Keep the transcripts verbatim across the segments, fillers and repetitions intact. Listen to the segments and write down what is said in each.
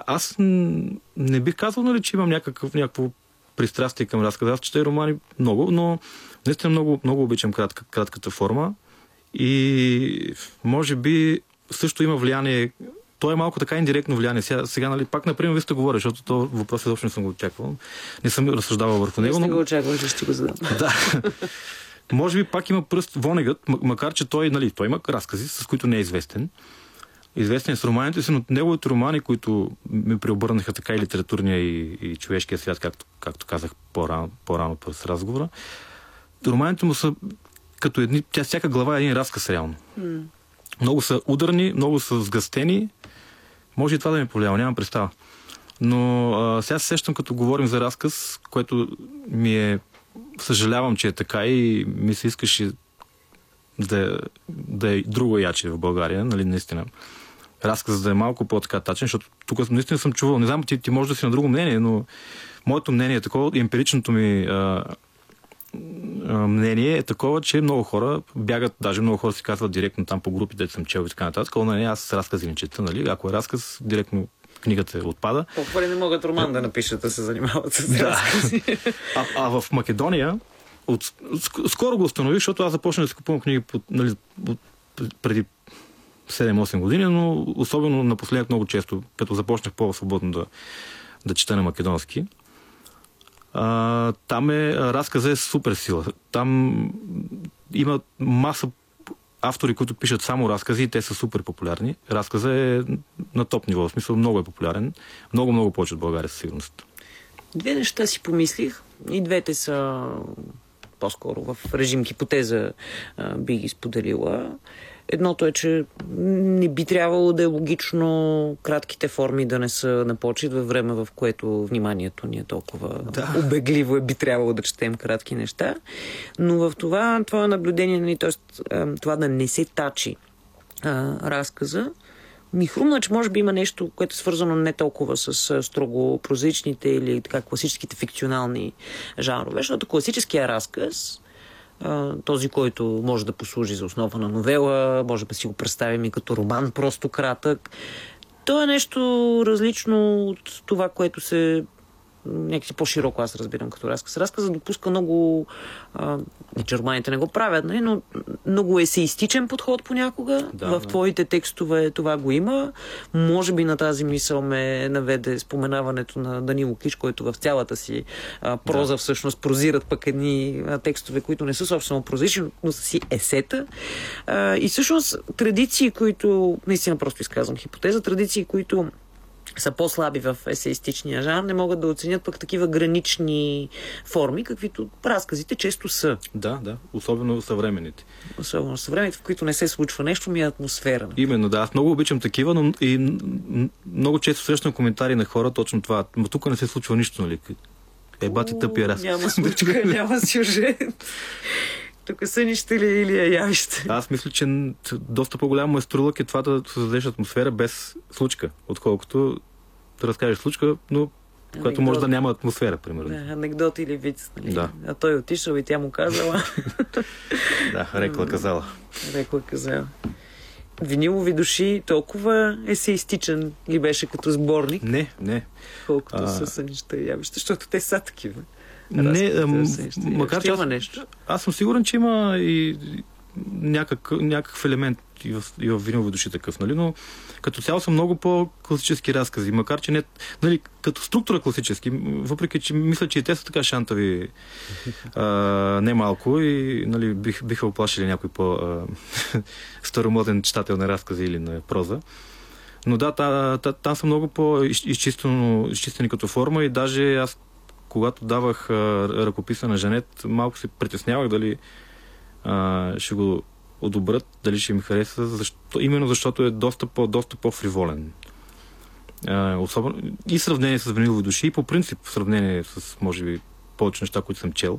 Аз не бих казал, нали, че имам някакъв, някакво пристрастие към разказа. Аз чета романи много, но наистина много, много обичам кратка, кратката форма и може би също има влияние. То е малко така индиректно влияние. Сега, сега нали, пак, например, ви сте говорили, защото това въпрос изобщо не съм го очаквал. Не съм разсъждавал върху него. Не сте го очаквал, че ще го задам. Да. Може би пак има пръст Вонегът, макар че той, нали, той има разкази, с които не е известен. Известен с романите си, но неговите романи, които ми преобърнаха така и литературния и, и човешкия свят, както, както казах по-рано, по-рано през разговора, романите му са като едни, тя всяка глава е един разказ реално. Mm. Много са ударни, много са сгъстени. Може и това да ми повлиява, нямам представа. Но а, сега се сещам, като говорим за разказ, което ми е, съжалявам, че е така и ми се искаше да, да е друго яче в България, нали, наистина. Разказът да е малко по-така тачен, защото тук наистина съм чувал, не знам, ти, ти може да си на друго мнение, но моето мнение е такова, емпиричното ми а, а, мнение е такова, че много хора бягат, даже много хора си казват директно там по групи, дето съм чел и така нататък, но не, аз с разкази не чета, нали, ако е разказ, директно книгата отпада. Толкова ли не могат роман да напишат, да се занимават с разкази? А, а в Македония от, скоро го установих, защото аз започнах да си купувам книги под, нали, от, преди седем-осем години, но особено напоследък много често, като започнах по-свободно да, да чета на македонски. А, там е, разказа е супер сила. Там има маса автори, които пишат само разкази и те са супер популярни. Разказа е на топ ниво, в смисъл много е популярен. Много-много повече от България със сигурност. Две неща си помислих и двете са по-скоро в режим хипотеза а, би ги споделила. Едното е, че не би трябвало да е логично кратките форми да не са на почет във време, в което вниманието ни е толкова да. обегливо, е би трябвало да четем кратки неща. Но в това, това наблюдение, нали, т.е. това да не се тачи а, разказа, ми хрумна, че може би има нещо, което е свързано не толкова с строго прозаичните или така класическите фикционални жанрове, защото класическия разказ, този, който може да послужи за основа на новела, може да си го представим и като роман, просто кратък. То е нещо различно от това, което се някакси по-широко аз разбирам като разказ. Разказът допуска много, а, не че романите не го правят, не, но много есеистичен подход понякога. Да, в да. твоите текстове това го има. Може би на тази мисъл ме наведе споменаването на Данило Киш, който в цялата си а, проза да. всъщност прозират пък едни а, текстове, които не са собствено прозични, но са си есета. А, и всъщност традиции, които, наистина просто изказвам хипотеза, традиции, които са по-слаби в есеистичния жанр, не могат да оценят пък такива гранични форми, каквито разказите често са. Да, да, особено съвременните. Особено съвременните, в които не се случва нещо, ми е атмосфера. Именно, да. Аз много обичам такива, но и много често срещам коментари на хора точно това. Но тук не се случва нищо, нали? Е, бати тъпия разказ. Няма случка, няма сюжет. Тук са нища ли или я явище? Аз мисля, че доста по-голямо майсторлък е това да създадеш атмосфера без случка, отколкото да разкажеш случка, но която може да няма атмосфера, примерно. Да, анекдот или виц, нали? Да. А той отишъл и тя му казала. Да, рекла казала. Рекла казала. Винилови души толкова есеистичен ли беше като сборник? Не, не. Колкото а... са сънища и явища, защото те са такива. Не, ам, макар че аз, нещо. аз съм сигурен, че има и някакъв, някакъв елемент и в, и в Винилови души такъв, нали? Но като цяло са много по-класически разкази, макар че не, нали, като структура класически, въпреки че мисля, че и те са така шантави а, не малко и нали, бих, биха оплашили някой по-старомоден читател на разкази или на проза. Но да, та, та, там са много по-изчистени като форма и даже аз когато давах а, ръкописа на Жанет, малко се притеснявах дали а, ще го одобрят, дали ще ми хареса, защо, именно защото е доста, по, доста по-фриволен. А, особено, и в сравнение с Винилови души, и по принцип в сравнение с, може би, повече неща, които съм чел.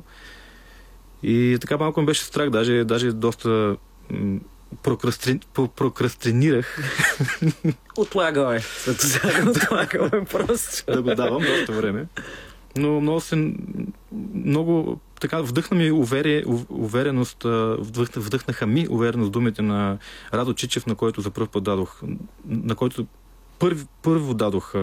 И така малко ми беше страх, даже, даже доста м- прокрастри... прокрастинирах. Отлагаме. Отлагаме просто. Да го давам доста време. Но много се... Много така вдъхна ми уверие, увереност, вдъхна, вдъхнаха ми увереност думите на Радо Чичев, на който за пръв път дадох, на който първи, първо дадох